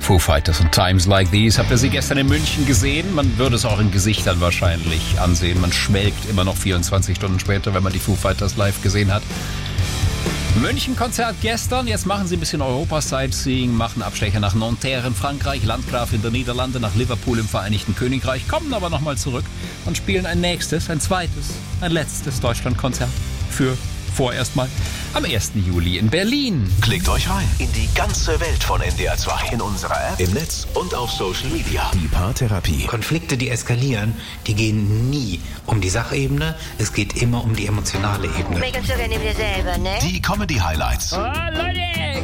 Foo Fighters und Times Like These. Habt ihr sie gestern in München gesehen? Man würde es auch in Gesichtern wahrscheinlich ansehen. Man schwelgt immer noch 24 Stunden später, wenn man die Foo Fighters live gesehen hat. München-Konzert gestern. Jetzt machen sie ein bisschen Europa-Sightseeing, machen Abstecher nach Nanterre in Frankreich, Landgraf in der Niederlande, nach Liverpool im Vereinigten Königreich, kommen aber nochmal zurück und spielen ein nächstes, ein zweites, ein letztes Deutschlandkonzert für vorerst mal am 1. Juli in Berlin. Klickt euch rein in die ganze Welt von NDR 2. In unserer App, im Netz und auf Social Media. Die Paartherapie. Konflikte, die eskalieren, die gehen nie um die Sachebene. Es geht immer um die emotionale Ebene. Regelst du gerne wieder selber, ne? Die Comedy-Highlights. Oh, Leute,